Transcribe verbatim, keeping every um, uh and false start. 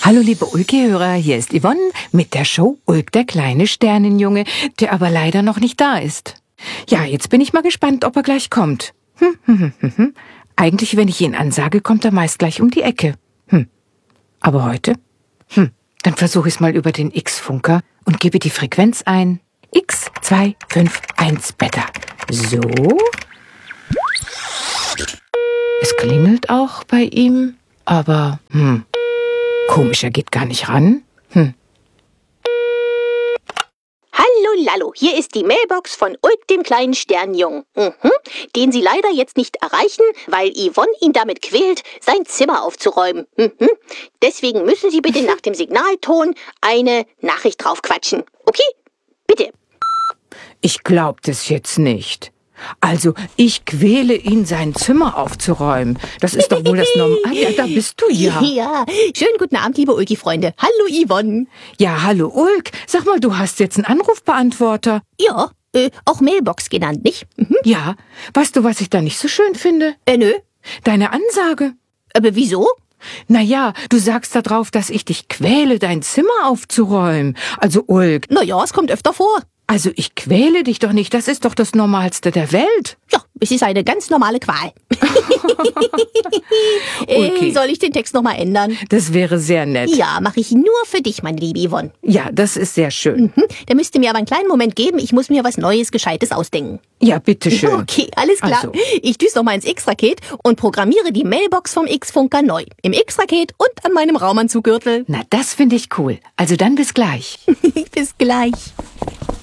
Hallo liebe Ulki-Hörer, hier ist Yvonne mit der Show Ulk, der kleine Sternenjunge, der aber leider noch nicht da ist. Ja, jetzt bin ich mal gespannt, ob er gleich kommt. Hm, hm, hm, hm, hm. Eigentlich, wenn ich ihn ansage, kommt er meist gleich um die Ecke. Hm. Aber heute? Hm. Dann versuche ich es mal über den X-Funker und gebe die Frequenz ein. X zwei fünf eins Beta. So. Es klingelt auch bei ihm, aber hm. Komisch, er geht gar nicht ran. Hm. Hallo Lallo, hier ist die Mailbox von Ulk, dem kleinen Sternjungen, mhm. den Sie leider jetzt nicht erreichen, weil Yvonne ihn damit quält, sein Zimmer aufzuräumen. Mhm. Deswegen müssen Sie bitte nach dem Signalton eine Nachricht draufquatschen. Okay? Bitte. Ich glaub das jetzt nicht. Also, ich quäle ihn, sein Zimmer aufzuräumen. Das ist doch wohl das Norm... Ah, ja, da bist du ja. Ja, schönen guten Abend, liebe Ulki-Freunde. Hallo Yvonne. Ja, hallo Ulk. Sag mal, du hast jetzt einen Anrufbeantworter. Ja, äh, auch Mailbox genannt, nicht? Mhm. Ja, weißt du, was ich da nicht so schön finde? Äh, nö. Deine Ansage. Aber wieso? Naja, du sagst da drauf, dass ich dich quäle, dein Zimmer aufzuräumen. Also Ulk, Naja, es kommt öfter vor. also ich quäle dich doch nicht. Das ist doch das Normalste der Welt. Ja, es ist eine ganz normale Qual. Okay. äh, soll ich den Text nochmal ändern? Das wäre sehr nett. Ja, mache ich nur für dich, meine liebe Yvonne. Ja, das ist sehr schön. Hm, der müsste mir aber einen kleinen Moment geben. Ich muss mir was Neues, Gescheites ausdenken. Ja, bitteschön. Okay, alles klar. Also. Ich düse noch mal ins X-Raket und programmiere die Mailbox vom X-Funker neu. Im X-Raket und an meinem Raumanzuggürtel. Na, das finde ich cool. Also dann bis gleich. Bis gleich.